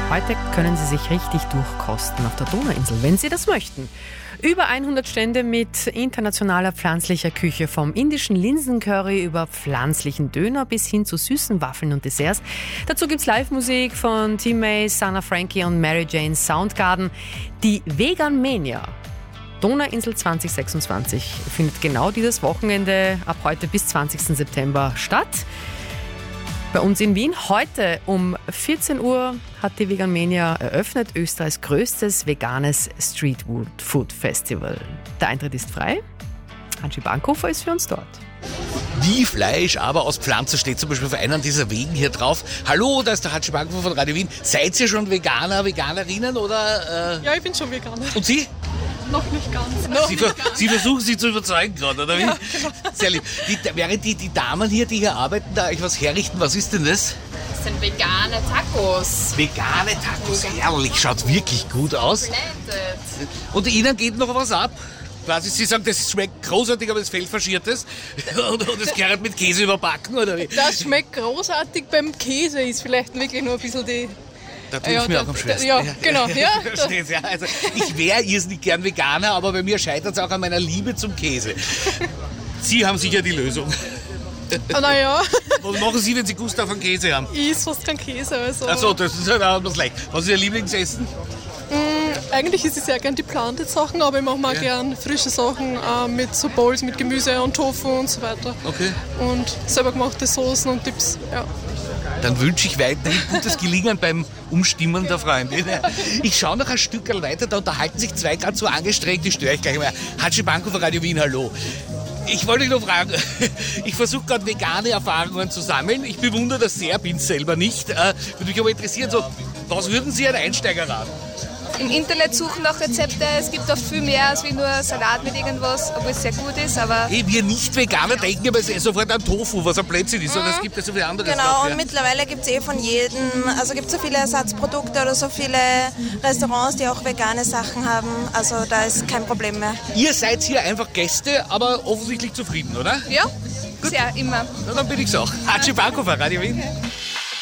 Heute können Sie sich richtig durchkosten auf der Donauinsel, wenn Sie das möchten. Über 100 Stände mit internationaler pflanzlicher Küche, vom indischen Linsencurry über pflanzlichen Döner bis hin zu süßen Waffeln und Desserts. Dazu gibt's Live-Musik von Team May, Sana Frankie und Mary Jane Soundgarden. Die Vegan Mania Donauinsel 2026 findet genau dieses Wochenende ab heute bis 20. September statt. Bei uns in Wien. Heute um 14 Uhr hat die Vegan Mania eröffnet, Österreichs größtes veganes Street-Food Festival. Der Eintritt ist frei. Hanschi Bankhofer ist für uns dort. Wie Fleisch, aber aus Pflanzen steht zum Beispiel auf einer dieser Wegen hier drauf. Hallo, da ist der Hanschi Bankhofer von Radio Wien. Seid ihr schon Veganer, Veganerinnen oder? Ja, ich bin schon Veganer. Und Sie? Noch nicht ganz. Sie versuchen sich zu überzeugen gerade, oder wie? Ja, genau. Sehr lieb. Während die Damen hier, die hier arbeiten, da euch was herrichten, was ist denn das? Das sind vegane Tacos. Vegane Tacos, herrlich, schaut wirklich gut aus. Blended. Und Ihnen geht noch was ab? Quasi, Sie sagen, das schmeckt großartig, aber das Fell verschiert es. Und das gehört mit Käse überbacken, oder wie? Das schmeckt großartig beim Käse, ist vielleicht wirklich nur ein bisschen die... Da tue ich mir auch am schwersten. Ja, genau. Ja, Verstehst, ja. Also, ich wäre irrsinnig gern Veganer, aber bei mir scheitert es auch an meiner Liebe zum Käse. Sie haben sicher die Lösung. naja, Was machen Sie, wenn Sie Gustav an Käse haben? ich esse fast keinen Käse. Also. Achso, das ist halt auch was leicht. Was ist Ihr Lieblingsessen? Eigentlich esse ich sehr gern die planted Sachen, aber ich mache mal gern frische Sachen mit so Bowls mit Gemüse und Tofu und so weiter. Okay. Und selber gemachte Soßen und Dips, ja. Dann wünsche ich weiterhin gutes Gelingen beim Umstimmen der Freundin. Ich schaue noch ein Stück weiter, da unterhalten sich zwei gerade so angestrengt, die störe ich gleich mal. Hanschi Bankhofer, Radio Wien, hallo. Ich wollte dich noch fragen, ich versuche gerade vegane Erfahrungen zu sammeln. Ich bewundere das sehr, bin selber nicht. Würde mich aber interessieren, so, was würden Sie einem Einsteiger raten? Im Internet suchen nach Rezepte. Es gibt oft viel mehr als wie nur Salat mit irgendwas, obwohl es sehr gut ist. Aber Hey, wir Nicht-Veganer denken aber sofort an Tofu, was ein Blödsinn ist. Und es gibt ja so viele andere Genau, Sachen, und ja. mittlerweile gibt es von jedem, also gibt es so viele Ersatzprodukte oder so viele Restaurants, die auch vegane Sachen haben. Also da ist kein Problem mehr. Ihr seid hier einfach Gäste, aber offensichtlich zufrieden, oder? ja, sehr, immer. Na, dann bin ich's auch. Hanschi Bankhofer, Radio Wien.